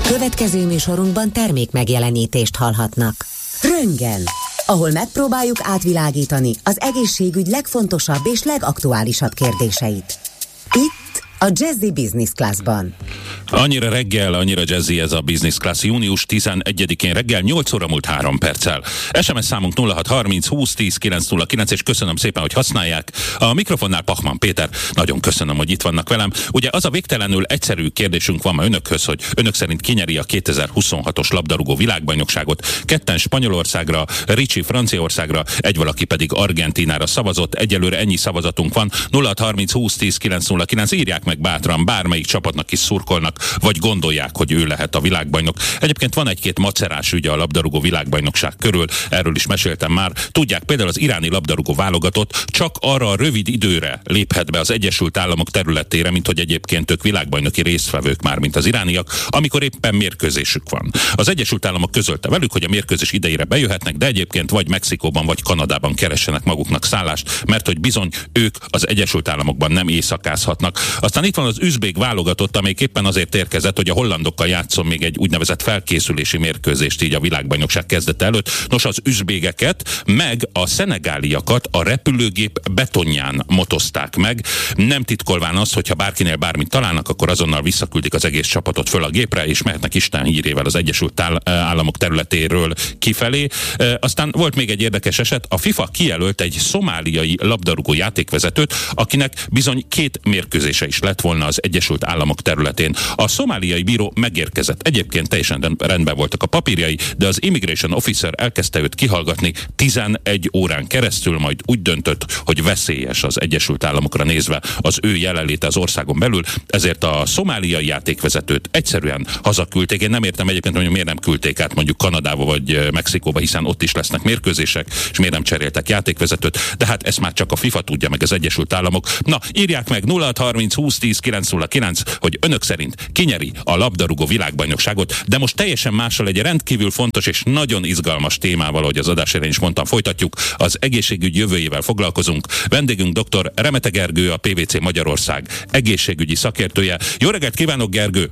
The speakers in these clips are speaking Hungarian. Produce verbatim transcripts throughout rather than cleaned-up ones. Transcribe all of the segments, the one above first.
Következő műsorunkban termék megjelenítést hallhatnak. Röntgen, ahol megpróbáljuk átvilágítani az egészségügy legfontosabb és legaktuálisabb kérdéseit. Itt a Jazzy Business Classban. Annyira reggel, annyira jazzy ez a Business Class. Június tizenegyedikén reggel nyolc óra múlt három perccel. es em es számunk nulla hat harminc húsz tíz kilenc nulla kilenc, és köszönöm szépen, hogy használják. A mikrofonnál Pachman Péter, nagyon köszönöm, hogy itt vannak velem. Ugye az a végtelenül egyszerű kérdésünk van ma önökhöz, hogy önök szerint kinyeri a kétezer-huszonhatos labdarúgó világbajnokságot. Ketten Spanyolországra, Ricsi Franciaországra, egy valaki pedig Argentínára szavazott. Egyelőre ennyi szavazatunk van. nulla hat harminc húsz tíz kilenc nulla kilenc, írják meg bátran, bármelyik csapatnak is szurkolnak, vagy gondolják, hogy ő lehet a világbajnok. Egyébként van egy-két macerás ügye a labdarúgó világbajnokság körül, erről is meséltem már. Tudják, például az iráni labdarúgó válogatott csak arra a rövid időre léphet be az Egyesült Államok területére, mint hogy egyébként ők világbajnoki résztvevők már, mint az irániak, amikor éppen mérkőzésük van. Az Egyesült Államok közölte velük, hogy a mérkőzés idejére bejöhetnek, de egyébként vagy Mexikóban, vagy Kanadában keressenek maguknak szállást, mert hogy bizony ők az Egyesült Államokban nem éjszakázhatnak. Aztán itt van az üzbék válogatott, amelyik éppen azért érkezett, hogy a hollandokkal játszon még egy úgynevezett felkészülési mérkőzést így a világbajnokság kezdete előtt. Nos, az üzbégeket meg a szenegáliakat a repülőgép betonján motozták meg. Nem titkolván az, hogyha bárkinél bármit találnak, akkor azonnal visszaküldik az egész csapatot föl a gépre, és mehetnek Isten hírével az Egyesült Államok területéről kifelé. Aztán volt még egy érdekes eset, a FIFA kijelölt egy szomáliai labdarúgó játékvezetőt, akinek bizony két mérkőzése is lett volna az Egyesült Államok területén. A szomáliai bíró megérkezett. Egyébként teljesen rendben voltak a papírjai, de az Immigration Officer elkezdte őt kihallgatni tizenegy órán keresztül, majd úgy döntött, hogy veszélyes az Egyesült Államokra nézve az ő jelenléte az országon belül, ezért a szomáliai játékvezetőt egyszerűen hazaküldték. Én nem értem egyébként, hogy miért nem küldték át mondjuk Kanadába vagy Mexikóba, hiszen ott is lesznek mérkőzések, és miért nem cseréltek játékvezetőt, de hát ezt már csak a FIFA tudja, meg az Egyesült Államok. Na, írják meg nulla hat harminc húsz tíz kilenc nulla kilenc, hogy önök szerint kinyeri a labdarúgó világbajnokságot, de most teljesen mással, egy rendkívül fontos és nagyon izgalmas témával, hogy az adás elején is mondtam, folytatjuk. Az egészségügy jövőjével foglalkozunk. Vendégünk dr. Remete Gergő, a pé vé cé Magyarország egészségügyi szakértője. Jó reggelt kívánok, Gergő!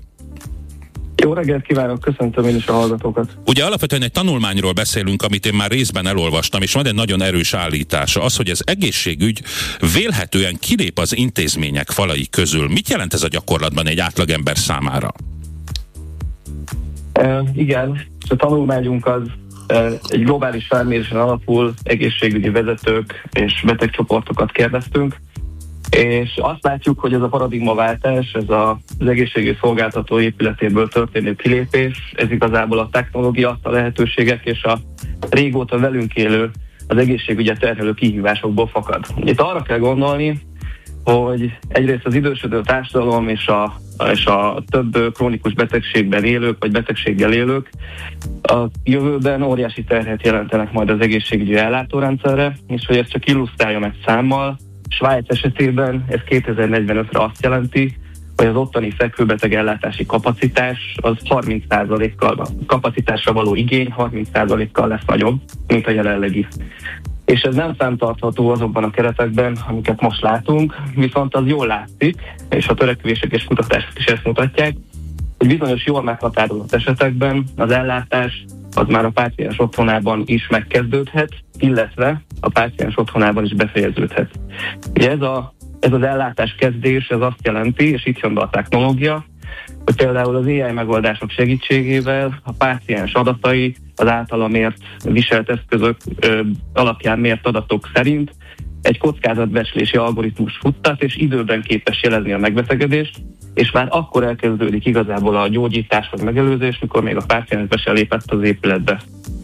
Jó reggelt kívánok, köszöntöm én is a hallgatókat. Ugye alapvetően egy tanulmányról beszélünk, amit én már részben elolvastam, és van egy nagyon erős állítása, az, hogy az egészségügy vélhetően kilép az intézmények falai közül. Mit jelent ez a gyakorlatban egy átlagember számára? E, igen, a tanulmányunk az e, egy globális felmérésen alapul, egészségügyi vezetők és betegcsoportokat kérdeztünk, és azt látjuk, hogy ez a paradigmaváltás, ez a, az egészségügyi szolgáltató épületéből történő kilépés, ez igazából a technológia adta lehetőségek és a régóta velünk élő, az egészségügyet terhelő kihívásokból fakad. Itt arra kell gondolni, hogy egyrészt az idősödő társadalom és a, és a több krónikus betegségben élők, vagy betegséggel élők a jövőben óriási terhet jelentenek majd az egészségügyi ellátórendszerre, és hogy ezt csak illusztráljam egy számmal, Svájc esetében ez kétezer-negyvenötre azt jelenti, hogy az ottani fekvőbeteg ellátási kapacitás az harminc százalékkal, kapacitásra való igény harminc százalékkal lesz nagyobb, mint a jelenlegi. És ez nem fenntartható azokban a keretekben, amiket most látunk, viszont az jól látszik, és a törekvések és kutatások is ezt mutatják, hogy bizonyos jól meghatározott esetekben az ellátás az már a páciens otthonában is megkezdődhet, illetve a páciens otthonában is befejeződhet. Ugye ez, a, ez az ellátás kezdés, ez azt jelenti, és itt jön be a technológia, hogy például az á i megoldások segítségével a páciens adatai az általa mért viselt eszközök ö, alapján mért adatok szerint egy kockázatbecslési algoritmus futtat, és időben képes jelezni a megbetegedést, és már akkor elkezdődik igazából a gyógyítás vagy megelőzés, mikor még a páciens be se lépett az épületbe.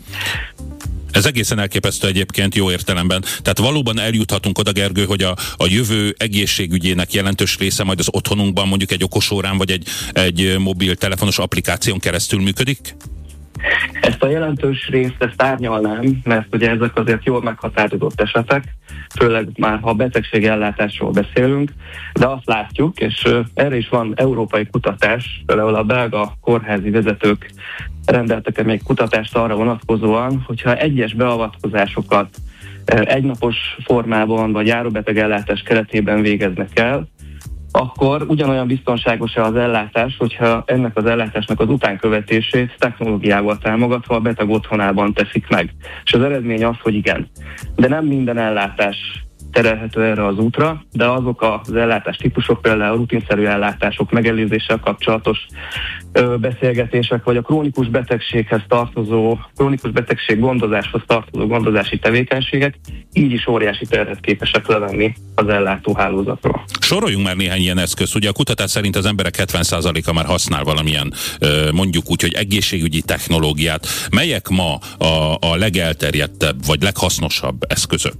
Ez egészen elképesztő egyébként jó értelemben. Tehát valóban eljuthatunk oda, Gergő, hogy a, a jövő egészségügyének jelentős része majd az otthonunkban mondjuk egy okosórán vagy egy, egy mobiltelefonos applikáción keresztül működik? Ezt a jelentős részt ezt árnyalnám, mert ugye ezek azért jól meghatározott esetek, főleg már ha betegségellátásról beszélünk, de azt látjuk, és erre is van európai kutatás, például a belga kórházi vezetők rendeltek egy kutatást arra vonatkozóan, hogyha egyes beavatkozásokat egynapos formában vagy járóbetegellátás keretében végeznek el, akkor ugyanolyan biztonságos-e az ellátás, hogyha ennek az ellátásnak az utánkövetését technológiával támogatva a beteg otthonában teszik meg. És az eredmény az, hogy igen. De nem minden ellátás terelhető erre az útra, de azok az ellátás típusok, például a rutinszerű ellátások, megelőzéssel kapcsolatos ö, beszélgetések, vagy a krónikus betegséghez tartozó, krónikus betegség gondozáshoz tartozó gondozási tevékenységek így is óriási terhet képesek levenni az ellátóhálózatról. Soroljunk már néhány ilyen eszközt. Ugye a kutatás szerint az emberek hetven százaléka már használ valamilyen, mondjuk úgy, hogy egészségügyi technológiát. Melyek ma a, a legelterjedtebb, vagy leghasznosabb eszközök?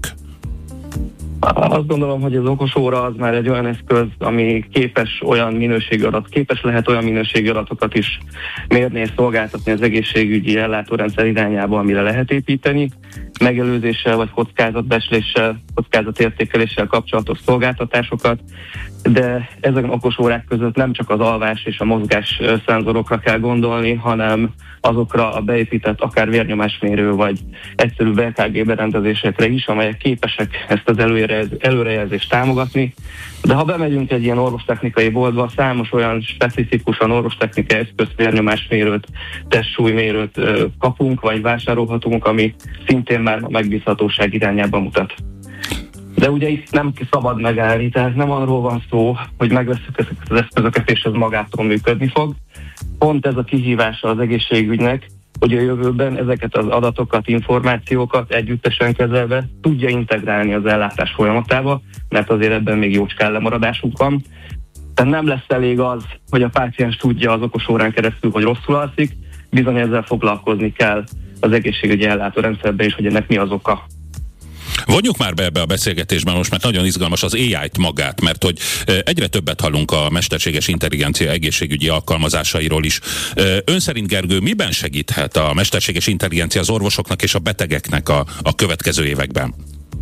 Azt gondolom, hogy az okos óra az már egy olyan eszköz, ami képes olyan minőségű adat, képes lehet olyan minőségű adatokat is mérni és szolgáltatni az egészségügyi ellátórendszer irányába, amire lehet építeni, megelőzéssel vagy kockázatbecsléssel, kockázatértékeléssel kapcsolatos szolgáltatásokat, de ezek okos órák között nem csak az alvás és a mozgás szenzorokra kell gondolni, hanem azokra a beépített akár vérnyomásmérő vagy egyszerű bé ká gé berendezésekre is, amelyek képesek ezt az előrejelzést támogatni. De ha bemegyünk egy ilyen orvostechnikai boltba, számos olyan specifikusan orvostechnikai eszközt, vérnyomásmérőt, testsúlymérőt kapunk, vagy vásárolhatunk, ami szintén már a megbízhatóság irányába mutat. De ugye itt nem szabad megállni, tehát nem arról van szó, hogy megveszünk ezeket az eszközöket, és ez magától működni fog. Pont ez a kihívása az egészségügynek, hogy a jövőben ezeket az adatokat, információkat együttesen kezelve tudja integrálni az ellátás folyamatába, mert azért ebben még jócskán lemaradásunk van. Tehát nem lesz elég az, hogy a páciens tudja az okos órán keresztül, hogy rosszul alszik, bizony ezzel foglalkozni kell az egészségügyi ellátórendszerben is, hogy ennek mi az oka. Vonjuk már be ebbe a beszélgetésben most, mert nagyon izgalmas az á í-t magát, mert hogy egyre többet hallunk a mesterséges intelligencia egészségügyi alkalmazásairól is. Ön szerint, Gergő, miben segíthet a mesterséges intelligencia az orvosoknak és a betegeknek a, a következő években?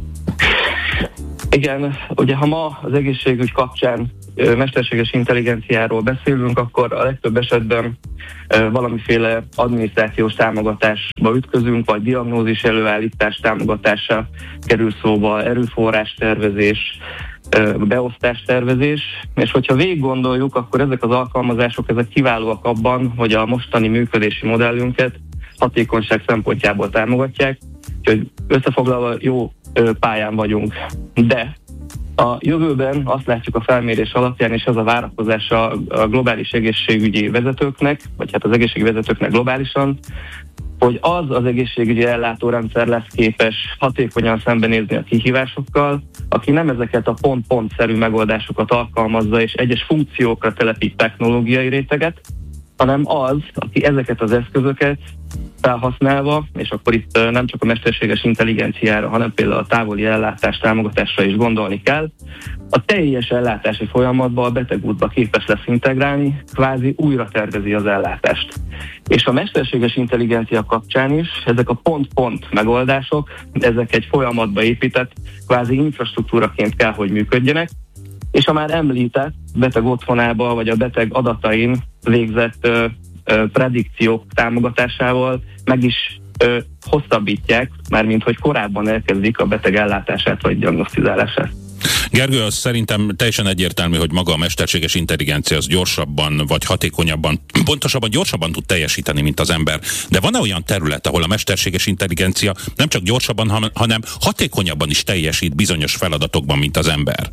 Igen, ugye ha ma az egészségügy kapcsán mesterséges intelligenciáról beszélünk, akkor a legtöbb esetben valamiféle adminisztrációs támogatásba ütközünk, vagy diagnózis előállítás támogatása kerül szóba, erőforrás tervezés, beosztás tervezés, és hogyha végig gondoljuk, akkor ezek az alkalmazások ezek kiválóak abban, hogy a mostani működési modellünket hatékonyság szempontjából támogatják, úgyhogy összefoglalva jó pályán vagyunk. De a jövőben azt látjuk a felmérés alapján, és az a várakozása a globális egészségügyi vezetőknek, vagy hát az egészségügyi vezetőknek globálisan, hogy az az egészségügyi ellátórendszer lesz képes hatékonyan szembenézni a kihívásokkal, aki nem ezeket a pont-pontszerű megoldásokat alkalmazza, és egyes funkciókra telepít technológiai réteget, hanem az, aki ezeket az eszközöket felhasználva, és akkor itt nem csak a mesterséges intelligenciára, hanem például a távoli ellátás támogatásra is gondolni kell, a teljes ellátási folyamatba a betegútba képes lesz integrálni, kvázi újra tervezi az ellátást. És a mesterséges intelligencia kapcsán is ezek a pont-pont megoldások, ezek egy folyamatba épített, kvázi infrastruktúraként kell, hogy működjenek, és a már említett beteg otthonába, vagy a beteg adatain végzett ö, ö, predikciók támogatásával meg is ö, hosszabbítják, mármint hogy korábban elkezdik a beteg ellátását vagy diagnosztizálását. Gergő, az szerintem teljesen egyértelmű, hogy maga a mesterséges intelligencia az gyorsabban vagy hatékonyabban, pontosabban gyorsabban tud teljesíteni, mint az ember. De van-e olyan terület, ahol a mesterséges intelligencia nem csak gyorsabban, hanem hatékonyabban is teljesít bizonyos feladatokban, mint az ember?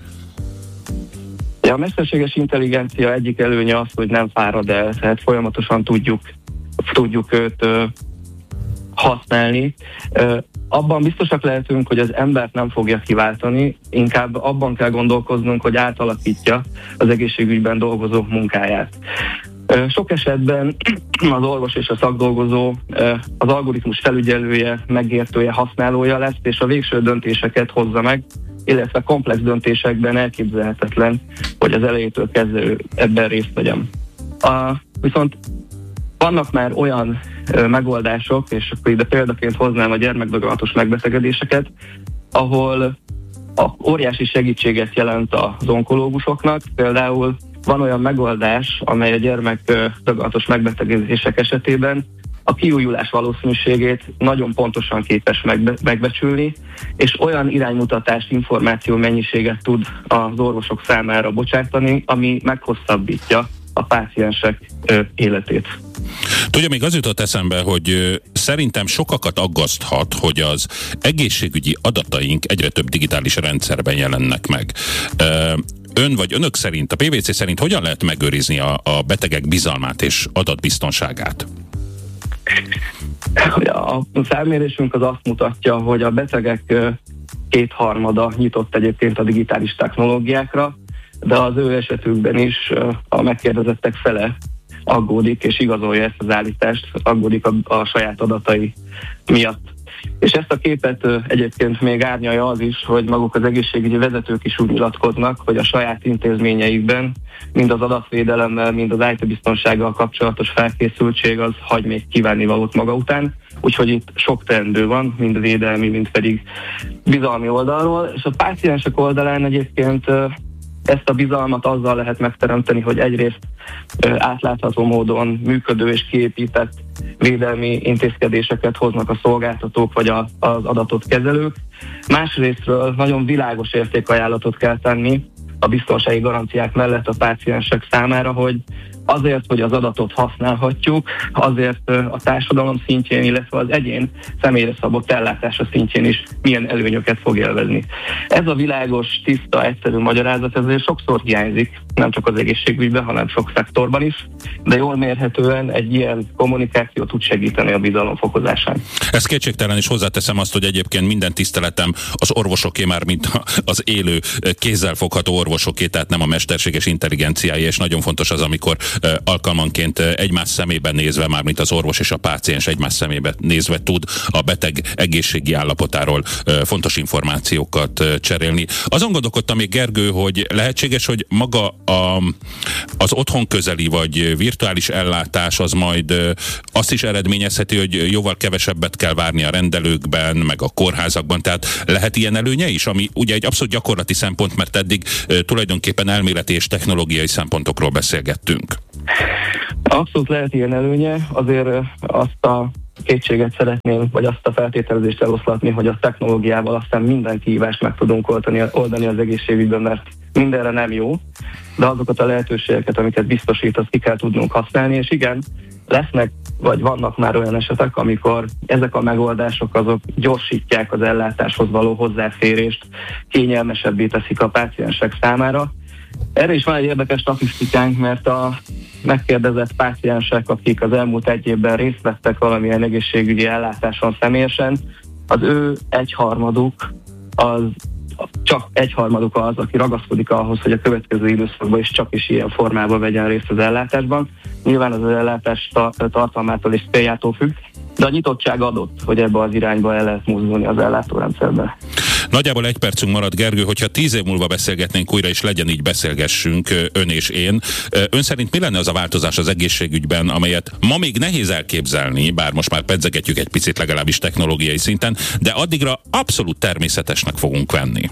Ja, a mesterséges intelligencia egyik előnye az, hogy nem fárad el, tehát folyamatosan tudjuk, tudjuk őt ö, használni. Ö, abban biztosak lehetünk, hogy az embert nem fogja kiváltani, inkább abban kell gondolkoznunk, hogy átalakítja az egészségügyben dolgozók munkáját. Ö, sok esetben az orvos és a szakdolgozó ö, az algoritmus felügyelője, megértője, használója lesz, és a végső döntéseket hozza meg, illetve komplex döntésekben elképzelhetetlen, hogy az elejétől kezdve ebben részt vegyem. A, viszont vannak már olyan ö, megoldások, és akkor ide példaként hoznám a gyermekdaganatos megbetegedéseket, ahol a óriási segítséget jelent az onkológusoknak. Például van olyan megoldás, amely a gyermekdaganatos megbetegedések esetében a kiújulás valószínűségét nagyon pontosan képes megbe, megbecsülni, és olyan iránymutatást, információ mennyiséget tud az orvosok számára bocsátani, ami meghosszabbítja a páciensek ö, életét. Tudja, még az jutott eszembe, hogy ö, szerintem sokakat aggaszthat, hogy az egészségügyi adataink egyre több digitális rendszerben jelennek meg. Ö, Ön vagy önök szerint, a pé vé cé szerint hogyan lehet megőrizni a, a betegek bizalmát és adatbiztonságát? A felmérésünk az azt mutatja, hogy a betegek kétharmada nyitott egyébként a digitális technológiákra, de az ő esetükben is a megkérdezettek fele aggódik és igazolja ezt az állítást, aggódik a, a saját adatai miatt. És ezt a képet egyébként még árnyalja az is, hogy maguk az egészségügyi vezetők is úgy nyilatkoznak, hogy a saját intézményeikben mind az adatvédelemmel, mind az í té-biztonsággal kapcsolatos felkészültség az hagy még kívánnivalót maga után. Úgyhogy itt sok teendő van, mind védelmi, mind pedig bizalmi oldalról. És a páciensek oldalán egyébként ezt a bizalmat azzal lehet megteremteni, hogy egyrészt átlátható módon működő és kiépített védelmi intézkedéseket hoznak a szolgáltatók vagy a, az adatot kezelők. Másrésztről nagyon világos értékajánlatot kell tenni a biztonsági garanciák mellett a páciensek számára, hogy azért, hogy az adatot használhatjuk, azért a társadalom szintjén, illetve az egyén személyre szabott ellátása szintjén is milyen előnyöket fog élvezni. Ez a világos, tiszta, egyszerű magyarázat ezért sokszor hiányzik, nem csak az egészségügyben, hanem sok szektorban is, de jól mérhetően egy ilyen kommunikáció tud segíteni a bizalom fokozásán. Ez kétségtelen, és hozzáteszem azt, hogy egyébként minden tiszteletem az orvosoké, már mint az élő, kézzelfogható orvosoké, tehát nem a mesterséges intelligenciája, és nagyon fontos az, amikor alkalmanként egymás szemében nézve, mármint az orvos és a páciens egymás szemébe nézve tud a beteg egészségi állapotáról fontos információkat cserélni. Azon gondolkodtam még, Gergő, hogy lehetséges, hogy maga a, az otthon közeli vagy virtuális ellátás az majd azt is eredményezheti, hogy jóval kevesebbet kell várni a rendelőkben, meg a kórházakban, tehát lehet ilyen előnye is, ami ugye egy abszolút gyakorlati szempont, mert eddig tulajdonképpen elméleti és technológiai szempontokról beszélgettünk. Abszolút lehet ilyen előnye, azért azt a kétséget szeretném, vagy azt a feltételezést eloszlatni, hogy a technológiával aztán minden kihívást meg tudunk oldani, oldani az egészségügyben, mert mindenre nem jó, de azokat a lehetőségeket, amiket biztosít, azt ki kell tudnunk használni, és igen, lesznek, vagy vannak már olyan esetek, amikor ezek a megoldások azok gyorsítják az ellátáshoz való hozzáférést, kényelmesebbé teszik a páciensek számára. Erre is van egy érdekes statisztikánk, mert a megkérdezett páciensek, akik az elmúlt egy évben részt vettek valamilyen egészségügyi ellátáson személyesen, az ő egyharmaduk az csak egyharmaduk az, aki ragaszkodik ahhoz, hogy a következő időszakban is csak is ilyen formában vegyen részt az ellátásban. Nyilván az ellátás tartalmától és céljától függ, de a nyitottság adott, hogy ebbe az irányba el lehet mozdulni az ellátórendszerben. Nagyjából egy percünk marad, Gergő, hogyha tíz év múlva beszélgetnénk újra, és legyen így, beszélgessünk, ön és én. Ön szerint mi lenne az a változás az egészségügyben, amelyet ma még nehéz elképzelni, bár most már pedzegetjük egy picit legalábbis technológiai szinten, de addigra abszolút természetesnek fogunk venni?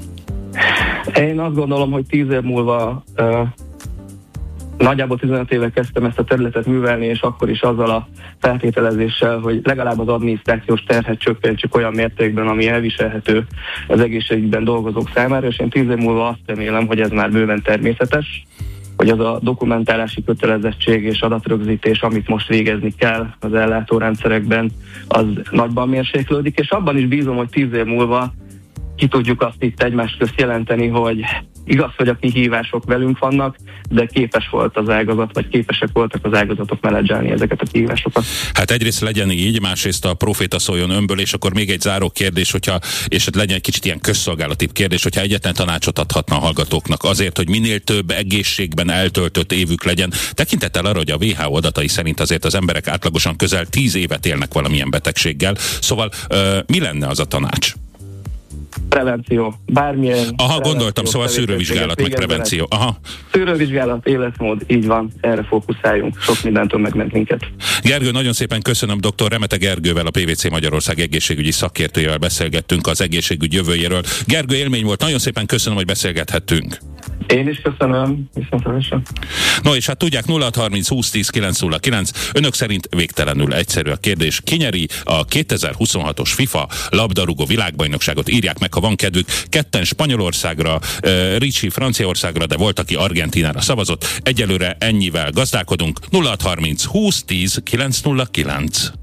Én azt gondolom, hogy tíz év múlva uh, nagyjából tizenöt éve kezdtem ezt a területet művelni, és akkor is azzal a feltételezéssel, hogy legalább az adminisztrációs terhet csökkentsük olyan mértékben, ami elviselhető az egészségügyben dolgozók számára, és én tíz év múlva azt remélem, hogy ez már bőven természetes, hogy az a dokumentálási kötelezettség és adatrögzítés, amit most végezni kell az ellátórendszerekben, az nagyban mérséklődik, és abban is bízom, hogy tíz év múlva ki tudjuk azt itt egymás közt jelenteni, hogy igaz, hogy a kihívások velünk vannak, de képes volt az ágazat, vagy képesek voltak az ágazatok menedzselni ezeket a kihívásokat. Hát egyrészt legyen így, másrészt a proféta szóljon önből, és akkor még egy záró kérdés, hogyha, és legyen egy kicsit ilyen közszolgálatibb kérdés, hogyha egyetlen tanácsot adhatna a hallgatóknak azért, hogy minél több egészségben eltöltött évük legyen, tekintettel arra, hogy a vé há o adatai szerint azért az emberek átlagosan közel tíz évet élnek valamilyen betegséggel, szóval ö, mi lenne az a tanács? Prevenció. Bármilyen... Aha, gondoltam, szóval szűrővizsgálat, meg prevenció. Aha. Szűrővizsgálat, életmód, így van, erre fókuszáljunk. Sok mindentől megment minket. Gergő, nagyon szépen köszönöm, dr. Remete Gergővel, a pé vé cé Magyarország egészségügyi szakértőjével beszélgettünk az egészségügy jövőjéről. Gergő, élmény volt, nagyon szépen köszönöm, hogy beszélgethettünk. Én is köszönöm, viszontlátásra. No és hát tudják, nulla hat harminc húsz tíz kilenc nulla kilenc, önök szerint végtelenül egyszerű a kérdés. Ki nyeri a kétezer-huszonhatos FIFA labdarúgó világbajnokságot? Írják meg, ha van kedvük. Ketten Spanyolországra, uh, Ricsi Franciaországra, de volt, aki Argentínára szavazott. Egyelőre ennyivel gazdálkodunk. nulla hat harminc húsz tíz kilenc nulla kilenc.